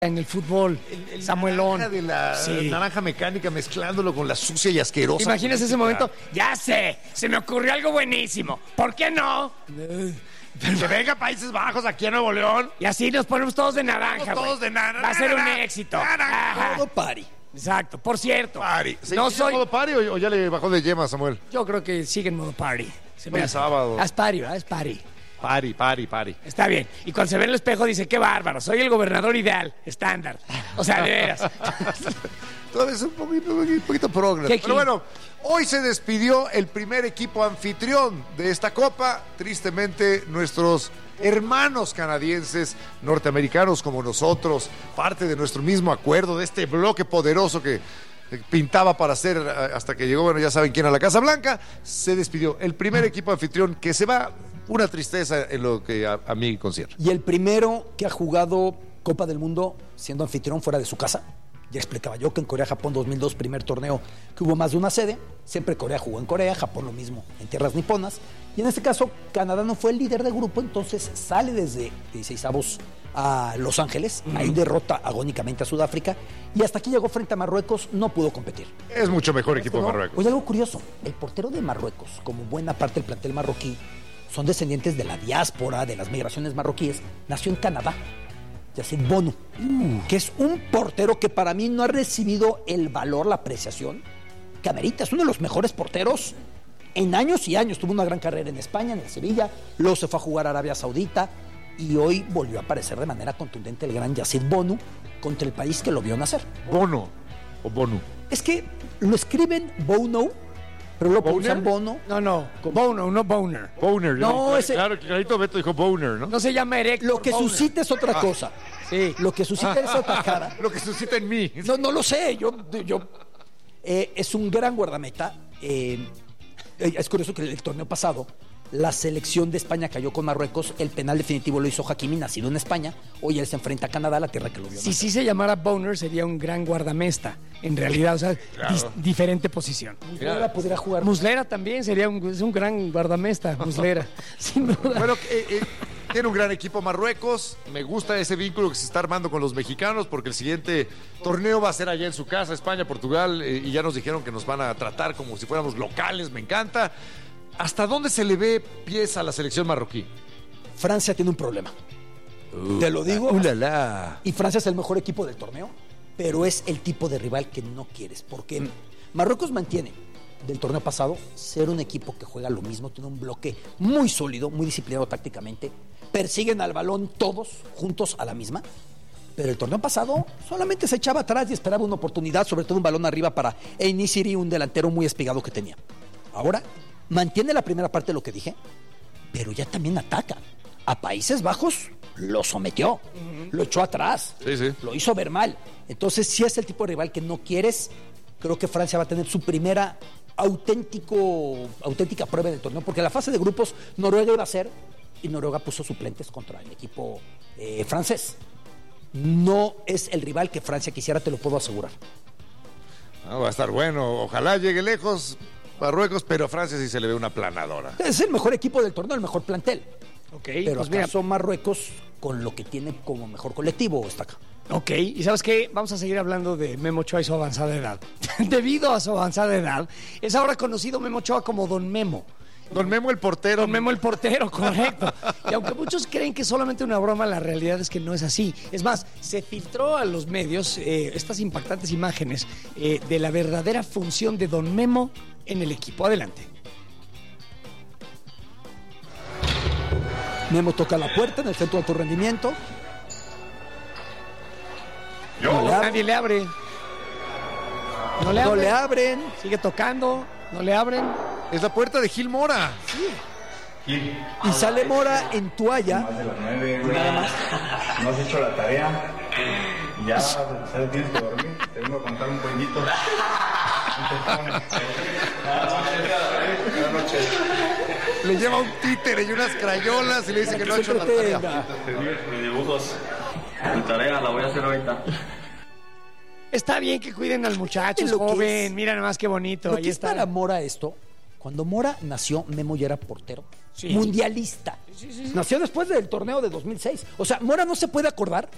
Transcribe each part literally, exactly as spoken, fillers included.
en el fútbol, el, el Samuelón. Naranja de la sí. naranja mecánica mezclándolo con la sucia y asquerosa. Imagínese ese momento. Ya sé, se me ocurrió algo buenísimo. ¿Por qué no? Que venga a Países Bajos, aquí a Nuevo León. Y así nos ponemos todos de naranja. Todos güey. de naranja. Va a ser un éxito. Naranja. Todo pari. Exacto. Por cierto, Party. no ¿Sigue soy. en modo party o, o ya le bajó de yema, Samuel? Yo creo que sigue en modo party. Se me El hace. sábado. Ah, es party, ¿verdad? Es party. Party, party, party. Está bien. Y cuando se ve en el espejo dice, qué bárbaro, soy el gobernador ideal, estándar. O sea, de veras. Todavía es un poquito, un poquito progreso. ¿Qué Pero bueno, hoy se despidió el primer equipo anfitrión de esta Copa. Tristemente, nuestros hermanos canadienses, norteamericanos como nosotros, parte de nuestro mismo acuerdo, de este bloque poderoso que pintaba para ser hasta que llegó, bueno, ya saben quién, a la Casa Blanca, se despidió el primer equipo anfitrión que se va. Una tristeza en lo que a, a mí concierne. Y el primero que ha jugado Copa del Mundo siendo anfitrión fuera de su casa. Ya explicaba yo que en Corea-Japón dos mil dos, primer torneo que hubo más de una sede. Siempre Corea jugó en Corea, Japón lo mismo, en tierras niponas. Y en este caso, Canadá no fue el líder de grupo, entonces sale desde dieciseisavos a Los Ángeles. Uh-huh. Ahí derrota agónicamente a Sudáfrica. Y hasta aquí llegó frente a Marruecos, no pudo competir. Es mucho mejor equipo de Marruecos. Oye, algo curioso, el portero de Marruecos, como buena parte del plantel marroquí, son descendientes de la diáspora, de las migraciones marroquíes, nació en Canadá, Yacine Bono, uh. que es un portero que para mí no ha recibido el valor, la apreciación que amerita. Es uno de los mejores porteros en años y años. Tuvo una gran carrera en España, en el Sevilla, luego se fue a jugar a Arabia Saudita y hoy volvió a aparecer de manera contundente el gran Yacine Bono contra el país que lo vio nacer. Bono o Bonu. Es que lo escriben Bono, pero lo pronuncian Bono. No, no, Bono, no Boner. Boner. No, ¿no? ese... Claro, clarito Beto dijo Boner, ¿no? No se llama Erect. Lo que Boner. suscita es otra cosa. Sí. Lo que suscita es otra cara. Lo que suscita en mí. No, no lo sé. Yo, yo eh, es un gran guardameta. Eh, es curioso que el torneo pasado la selección de España cayó con Marruecos. El penal definitivo lo hizo Hakimi, nacido en España. Hoy él se enfrenta a Canadá, la tierra que lo vio. Si sí se llamara Boner, sería un gran guardamesta. En realidad, o sea, claro. dis- diferente posición. Muslera podría jugar. Muslera también sería un, es un gran guardamesta, Muslera, sin duda. Bueno, eh, eh, tiene un gran equipo Marruecos. Me gusta ese vínculo que se está armando con los mexicanos, porque el siguiente torneo va a ser allá en su casa, España, Portugal, eh, y ya nos dijeron que nos van a tratar como si fuéramos locales. Me encanta. ¿Hasta dónde se le ve pies a la selección marroquí? Francia tiene un problema. Uh, Te lo digo. Uh, la, la. Y Francia es el mejor equipo del torneo, pero es el tipo de rival que no quieres. Porque Marruecos mantiene del torneo pasado ser un equipo que juega lo mismo, tiene un bloque muy sólido, muy disciplinado tácticamente. Persiguen al balón todos juntos a la misma. Pero el torneo pasado solamente se echaba atrás y esperaba una oportunidad, sobre todo un balón arriba para Enisiri, un delantero muy espigado que tenía. Ahora mantiene la primera parte de lo que dije, pero ya también ataca. A Países Bajos lo sometió, uh-huh. lo echó atrás, sí, sí. lo hizo ver mal. Entonces, si es el tipo de rival que no quieres, creo que Francia va a tener su primera auténtico, auténtica prueba del torneo, porque la fase de grupos Noruega iba a ser, y Noruega puso suplentes contra el equipo eh, francés. No es el rival que Francia quisiera, te lo puedo asegurar. Ah, va a estar bueno, ojalá llegue lejos Marruecos, pero a Francia sí se le ve una planadora. Es el mejor equipo del torneo, el mejor plantel. Ok, pero pues acaso mira, Marruecos con lo que tiene como mejor colectivo está acá. Ok, y ¿sabes qué? Vamos a seguir hablando de Memo Ochoa y su avanzada edad. Debido a su avanzada edad, es ahora conocido Memo Ochoa como Don Memo. Don Memo el portero. Don Memo el portero, correcto. Y aunque muchos creen que es solamente una broma, la realidad es que no es así. Es más, se filtró a los medios eh, estas impactantes imágenes eh, de la verdadera función de Don Memo en el equipo. Adelante. Memo toca la puerta en el centro de alto rendimiento. No le Nadie le abre. No le, no abre. le abren. Sigue tocando. No le abren. Es la puerta de Gil Mora. Sí. Gil. Y sale Mora en toalla. Más de las nueve, güey. Nada más. No has hecho la tarea. Ya sabes, tienes que dormir. Te vengo a contar un cuentito. Buenas noches. Le lleva un títere y unas crayolas y le dice que no ha hecho la tarea. Mis dibujos. Mi tarea la voy a hacer ahorita. Está bien que cuiden al muchacho, es joven. Es, mira nomás qué bonito. Lo Ahí que está. Es para Mora esto, cuando Mora nació, Memo ya era portero. Sí. Mundialista. Sí, sí, sí. Nació después del torneo de dos mil seis. O sea, Mora no se puede acordar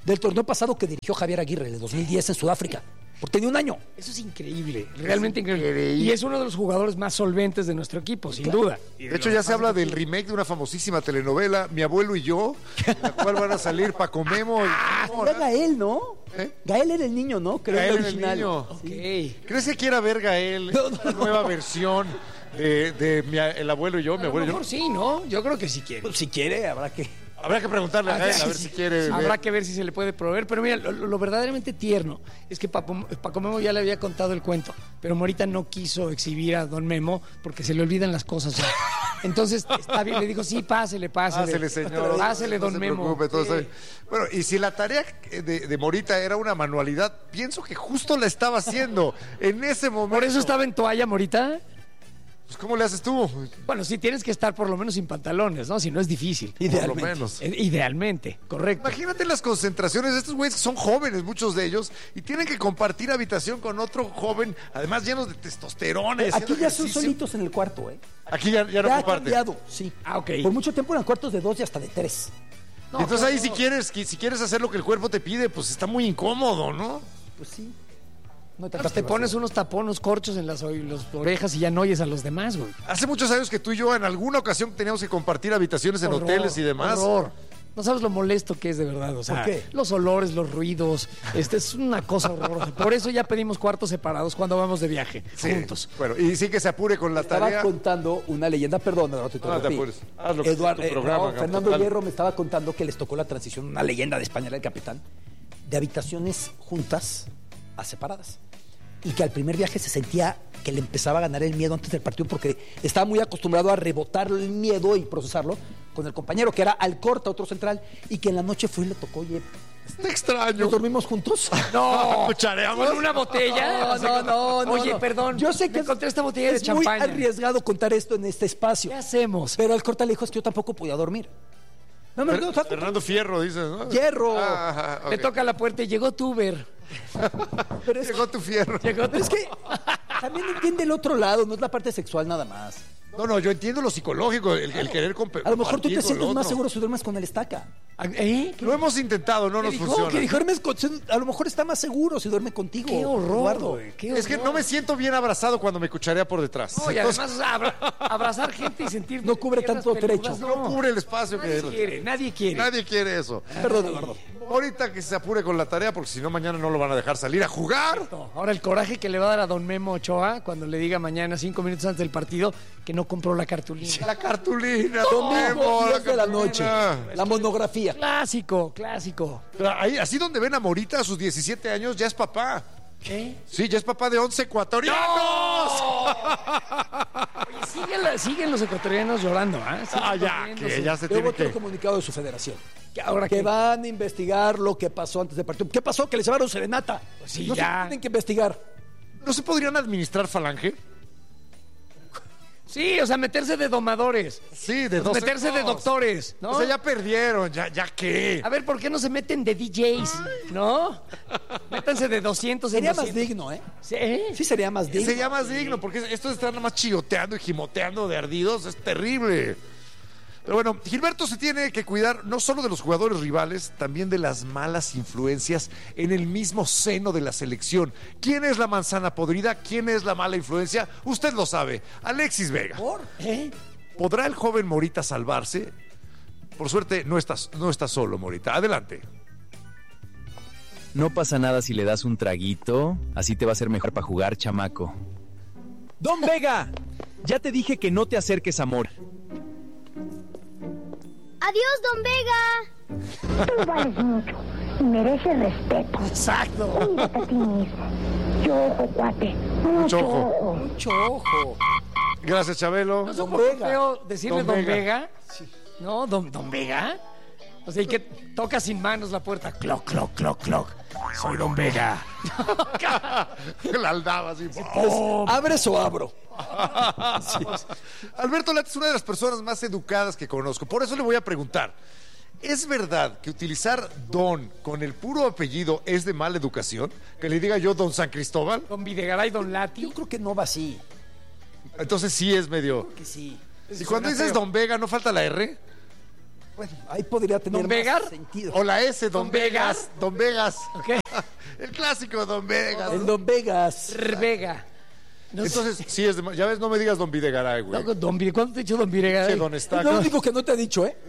del torneo pasado que dirigió Javier Aguirre, el de dos mil diez en Sudáfrica. Porque tenía un año. Eso es increíble, realmente increíble. Y es uno de los jugadores más solventes de nuestro equipo, sin duda. De hecho, ya se habla del remake de una famosísima telenovela, Mi abuelo y yo, en la cual van a salir Paco Memo y... Era Gael, ¿no? ¿Eh? Gael era el niño, ¿no? Creo Gael el era el original. niño. Ok. ¿Crees que quiera ver Gael No, no, esta no. nueva versión de, de mi, el abuelo y yo, mi A lo abuelo y yo? mejor sí, ¿no? Yo creo que sí quiere. Pues, si quiere, habrá que... Habrá que preguntarle a Gael a ver si quiere ver. Habrá que ver si se le puede proveer. Pero mira, lo, lo verdaderamente tierno es que Paco, Paco Memo ya le había contado el cuento, pero Morita no quiso exhibir a don Memo porque se le olvidan las cosas ya. Entonces, está bien, le dijo, sí, pásele, pásele. Pásele, señor. Pásele, No don se Memo. preocupe, todo Sí. está bien. Bueno, y si la tarea de, de Morita era una manualidad, pienso que justo la estaba haciendo en ese momento. Por eso estaba en toalla, Morita. Pues, ¿cómo le haces tú? Bueno, sí, tienes que estar por lo menos sin pantalones, ¿no? Si no es difícil. Por lo Idealmente. menos. Eh, Idealmente, correcto. Imagínate las concentraciones de estos güeyes que son jóvenes, muchos de ellos, y tienen que compartir habitación con otro joven, además llenos de testosterona. y Aquí haciendo ya son ejercicio. solitos en el cuarto, ¿eh? Aquí ya, ya no Ya ha comparten. cambiado, sí. Ah, ok. Por mucho tiempo eran cuartos de dos y hasta de tres. No, Y entonces pero ahí si no. quieres, si quieres hacer lo que el cuerpo te pide, pues está muy incómodo, ¿no? Pues sí. No hay tanta Pues te pones privacidad. unos tapones corchos en las, oy- las orejas y ya no oyes a los demás, güey. Hace muchos años que tú y yo en alguna ocasión teníamos que compartir habitaciones en Horror, hoteles y demás. horror. No sabes lo molesto que es de verdad, o sea, ¿Por qué? los olores, los ruidos, este es una cosa horrorosa. Por eso ya pedimos cuartos separados cuando vamos de viaje, Sí. juntos. Bueno, y sí que se apure con la Estaba tarea. contando una leyenda, perdón, ahora te No te apures. Haz lo que Eduardo, sea tu programa, no, Fernando total. Hierro me estaba contando que les tocó la transición, una leyenda de España, era el capitán, de habitaciones juntas a separadas. Y que al primer viaje se sentía que le empezaba a ganar el miedo antes del partido porque estaba muy acostumbrado a rebotar el miedo y procesarlo con el compañero, que era Alcorta, otro central, y que en la noche fue y le tocó, oye, Está extraño. ¿nos dormimos juntos? No, ¿Cuchareamos? ¿con una botella? No, no, no, no, Oye, no. perdón, Yo sé que me encontré esta botella es de champaña. muy arriesgado contar esto en este espacio. ¿Qué hacemos? Pero Alcorta le dijo, es que yo tampoco podía dormir. No, no, no, o sea, Fernando Fierro, dices, ¿no? Hierro. Ah, ajá, Le ok. toca la puerta y llegó tu Uber. pero es, Llegó tu fierro. Llegó tu... pero es que también entiende el otro lado, no es la parte sexual nada más. No, no, yo entiendo lo psicológico, el, el querer comp- A lo mejor tú compartir te con sientes el más otro. seguro si duermes con el estaca. ¿Eh? ¿Qué, Lo hemos intentado, no nos dijo? funciona. Que duermes con, a lo mejor está más seguro si duerme contigo. qué horror, Eduardo. güey, qué Es que horror. no me siento bien abrazado cuando me cucharea por detrás. No, y además, o sea, abra- abrazar gente y sentir... No cubre piernas tanto peludas, trecho. No cubre el espacio Nadie que... quiere, nadie quiere. Nadie quiere eso. Perdón, Eduardo. Ahorita que se apure con la tarea, porque si no mañana no lo van a dejar salir a jugar. No, ahora el coraje que le va a dar a don Memo Ochoa cuando le diga mañana, cinco minutos antes del partido, que no compró la cartulina. La cartulina, Domingo, Memo, diez de la cartulina. noche. La monografía. Clásico, clásico. Pero ahí, así donde ven a Morita a sus diecisiete años, ya es papá. ¿Qué? Sí, ya es papá de once ecuatorianos. Oye, siguen, la- siguen los ecuatorianos llorando, ¿ah? Siguen Ah, ya, poniéndose. que ya se Luego tiene otro que... comunicado de su federación. Que ahora Que que van a investigar lo que pasó antes del partido. ¿Qué pasó? Que les llevaron serenata. sí, no ya. se tienen que investigar. ¿No se podrían administrar falange? Sí, o sea, meterse de domadores. Sí, de dos. Meterse de doctores, ¿no? O sea, ya perdieron, ya, ya qué. A ver, ¿por qué no se meten de D Js? ¿No? Métanse de doscientos en Sería más doscientos. digno, ¿eh? Sí. Sí, sería más digno. Sería más digno, porque esto de estar nada más chigoteando y gimoteando de ardidos es terrible. Pero bueno, Gilberto se tiene que cuidar no solo de los jugadores rivales, también de las malas influencias en el mismo seno de la selección. ¿Quién es la manzana podrida? ¿Quién es la mala influencia? Usted lo sabe. Alexis Vega. ¿Por? ¿Eh? ¿Podrá el joven Morita salvarse? Por suerte, no estás, no estás solo, Morita. Adelante. No pasa nada si le das un traguito, así te va a ser mejor para jugar, chamaco. Don Vega, ya te dije que no te acerques a Mora. Adiós, don Vega. Tú vales mucho y mereces respeto. Exacto. Cuídate a ti mismo. Mucho ojo, cuate. Mucho ojo. ojo. Mucho ojo. Gracias, Chabelo. ¿No es un poco Vega. feo decirle Don Don, Vega. Vega? ¿No? ¿Don, Don Vega? O sea, y que toca sin manos la puerta. Cloc, cloc, cloc, cloc. Soy Don Vega. La aldaba así. ¿Abres o abro? Alberto Lati es una de las personas más educadas que conozco. Por eso le voy a preguntar. ¿Es verdad que utilizar Don con el puro apellido es de mala educación? Que le diga yo Don San Cristóbal. Don Videgaray, Don Lati. Yo creo que no va así. Entonces sí es medio... Que sí. Y cuando dices Don Vega, ¿no falta la R? Bueno, ahí podría tener ¿Don Vegar? más sentido. O la S, Don, ¿Don Vegas. Don Vegas. ¿Ok? El clásico Don Vegas. El Don Vegas. Vega. No, Entonces, sí es de... Ya ves, no me digas Don Videgaray, güey. no, don Vire- ¿Cuándo te he dicho Don Videgaray? Sí, Don Es Estaca. lo único que no te ha dicho, ¿eh?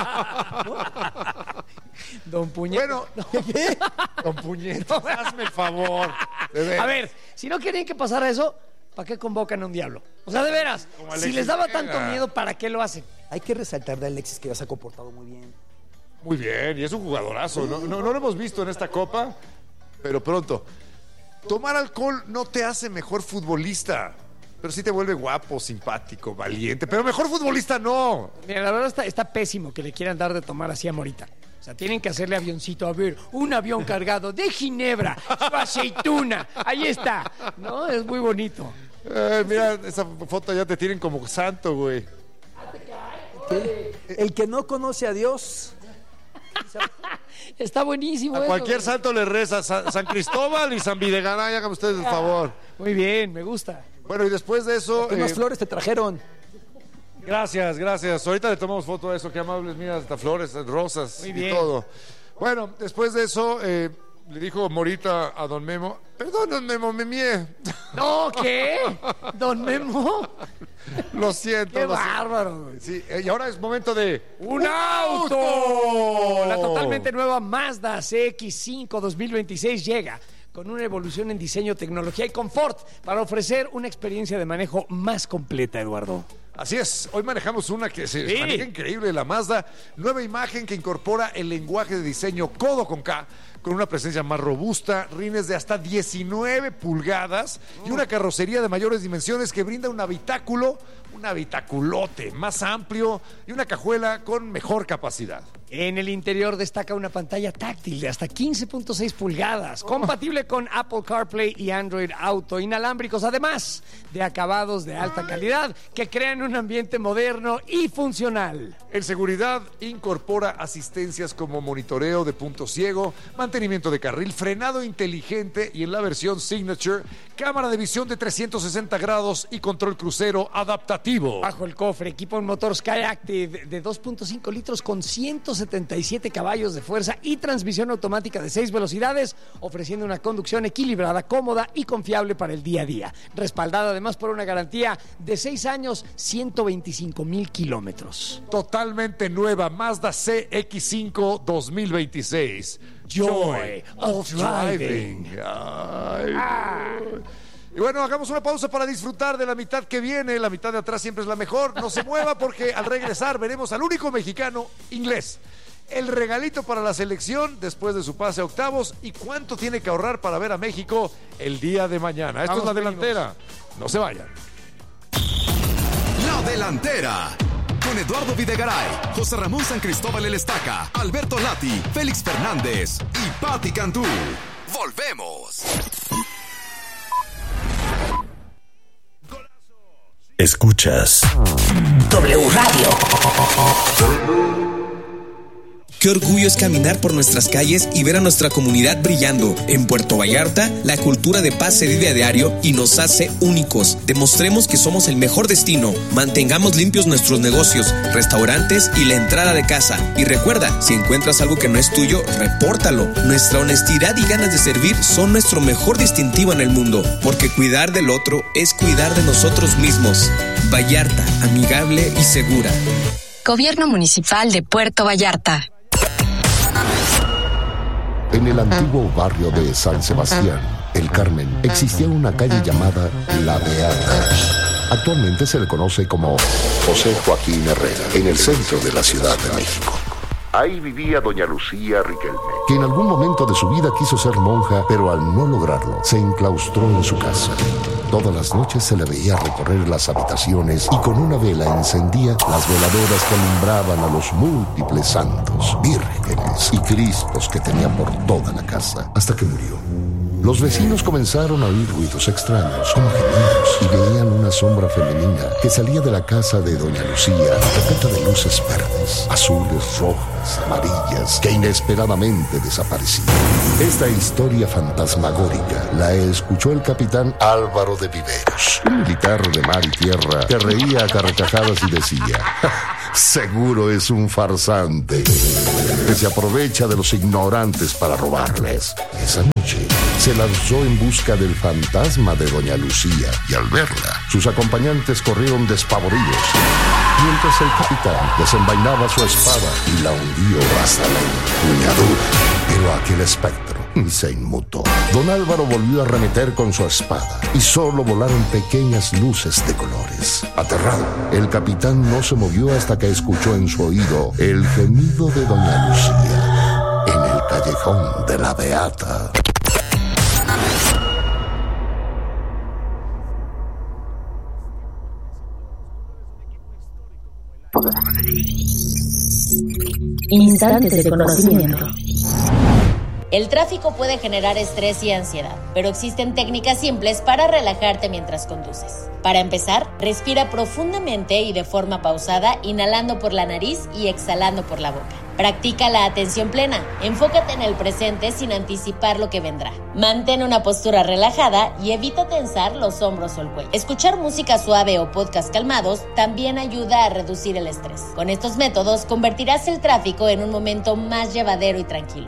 Don Puñet. Bueno, Don Puñetas, hazme el favor. De veras. A ver, si no querían que pasara eso, ¿para qué convocan a un diablo? O sea, de veras, Como si Alexis les daba Vega. tanto miedo, ¿para qué lo hacen? Hay que resaltar de Alexis que ya se ha comportado muy bien. Muy bien, y es un jugadorazo. No, no, no lo hemos visto en esta copa, pero pronto. Tomar alcohol no te hace mejor futbolista, pero sí te vuelve guapo, simpático, valiente. Pero mejor futbolista no. Mira, la verdad está, está pésimo que le quieran dar de tomar así a Morita. O sea, tienen que hacerle avioncito. A ver, un avión cargado de ginebra, su aceituna. Ahí está. ¿No? Es muy bonito. Eh, mira, esa foto ya te tienen como santo, güey. ¿Qué? El que no conoce a Dios. Está buenísimo. A eso, cualquier güey. santo le reza. San, San Cristóbal y San Videgaray, háganme ustedes el favor. Muy bien, me gusta. Bueno, y después de eso... Unas eh, flores te trajeron. Gracias, gracias. Ahorita le tomamos foto de eso, qué amables, mira, hasta flores, rosas Muy y bien. todo. Bueno, después de eso, eh, le dijo Morita a don Memo, perdón, don Memo, me mié. No, ¿qué? Don Memo. Lo siento. Qué lo siento. bárbaro, güey. Sí, eh, y ahora es momento de... ¡Un auto! La totalmente nueva Mazda C X cinco dos mil veintiséis llega con una evolución en diseño, tecnología y confort para ofrecer una experiencia de manejo más completa, Eduardo. Así es, hoy manejamos una que se Sí. maneja increíble, la Mazda, nueva imagen que incorpora el lenguaje de diseño codo con K, con una presencia más robusta, rines de hasta diecinueve pulgadas y una carrocería de mayores dimensiones que brinda un habitáculo, un habitaculote más amplio y una cajuela con mejor capacidad. En el interior destaca una pantalla táctil de hasta quince punto seis pulgadas, compatible con Apple CarPlay y Android Auto, inalámbricos, además de acabados de alta calidad que crean un ambiente moderno y funcional. En seguridad incorpora asistencias como monitoreo de punto ciego, mantenimiento de carril, frenado inteligente y en la versión Signature, cámara de visión de trescientos sesenta grados y control crucero adaptativo. Bajo el cofre equipa un motor Skyactiv de dos punto cinco litros con ciento setenta y siete caballos de fuerza y transmisión automática de seis velocidades, ofreciendo una conducción equilibrada, cómoda y confiable para el día a día. Respaldada además por una garantía de seis años, ciento veinticinco mil kilómetros. Totalmente nueva Mazda C X cinco dos mil veintiséis. Joy of driving. Ay. Y bueno, hagamos una pausa para disfrutar de la mitad que viene. La mitad de atrás siempre es la mejor. No se mueva porque al regresar veremos al único mexicano inglés. El regalito para la selección después de su pase a octavos y cuánto tiene que ahorrar para ver a México el día de mañana. Esto Vamos, es La Delantera. No se vayan. La Delantera. Con Eduardo Videgaray, José Ramón San Cristóbal El Estaca, Alberto Lati, Félix Fernández y Patti Cantú. Volvemos. Escuchas W Radio. Qué orgullo es caminar por nuestras calles y ver a nuestra comunidad brillando. En Puerto Vallarta, la cultura de paz se vive a diario y nos hace únicos. Demostremos que somos el mejor destino. Mantengamos limpios nuestros negocios, restaurantes y la entrada de casa. Y recuerda, si encuentras algo que no es tuyo, repórtalo. Nuestra honestidad y ganas de servir son nuestro mejor distintivo en el mundo, porque cuidar del otro es cuidar de nosotros mismos. Vallarta, amigable y segura. Gobierno Municipal de Puerto Vallarta. En el antiguo barrio de San Sebastián, El Carmen, existía una calle llamada La Beata. Actualmente se le conoce como José Joaquín Herrera, en el centro de la Ciudad de México. Ahí vivía doña Lucía Riquelme, que en algún momento de su vida quiso ser monja, pero al no lograrlo, se enclaustró en su casa. Todas las noches se le veía recorrer las habitaciones y con una vela encendía las veladoras que alumbraban a los múltiples santos, vírgenes y cristos que tenía por toda la casa, hasta que murió. Los vecinos comenzaron a oír ruidos extraños, como gemidos, y veían una sombra femenina que salía de la casa de doña Lucía, repleta de luces verdes, azules, rojas, amarillas, que inesperadamente desaparecían. Esta historia fantasmagórica la escuchó el capitán Álvaro de Viveros, un militar de mar y tierra que reía a carcajadas y decía: seguro es un farsante que se aprovecha de los ignorantes para robarles. Esa noche se lanzó en busca del fantasma de doña Lucía y al verla, sus acompañantes corrieron despavoridos, mientras el capitán desenvainaba su espada y la hundió hasta la empuñadura. Pero aquel espectro se inmutó. Don Álvaro volvió a arremeter con su espada y solo volaron pequeñas luces de colores. Aterrado, el capitán no se movió hasta que escuchó en su oído el gemido de doña Lucía en el callejón de la Beata. Instantes de conocimiento. El tráfico puede generar estrés y ansiedad, pero existen técnicas simples para relajarte mientras conduces. Para empezar, respira profundamente y de forma pausada, inhalando por la nariz y exhalando por la boca. Practica la atención plena. Enfócate en el presente sin anticipar lo que vendrá. Mantén una postura relajada y evita tensar los hombros o el cuello. Escuchar música suave o podcast calmados también ayuda a reducir el estrés. Con estos métodos convertirás el tráfico en un momento más llevadero y tranquilo.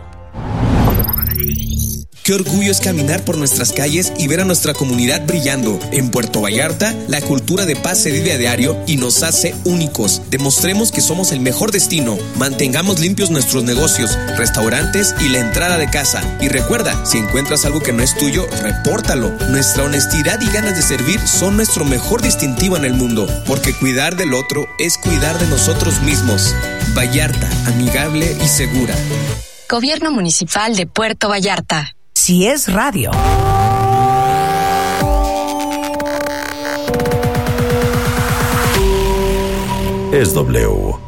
Qué orgullo es caminar por nuestras calles y ver a nuestra comunidad brillando. En Puerto Vallarta, la cultura de paz se vive a diario y nos hace únicos. Demostremos que somos el mejor destino. Mantengamos limpios nuestros negocios, restaurantes y la entrada de casa. Y recuerda, si encuentras algo que no es tuyo, repórtalo. Nuestra honestidad y ganas de servir son nuestro mejor distintivo en el mundo, porque cuidar del otro es cuidar de nosotros mismos. Vallarta, amigable y segura. Gobierno Municipal de Puerto Vallarta. Si es radio. Es W.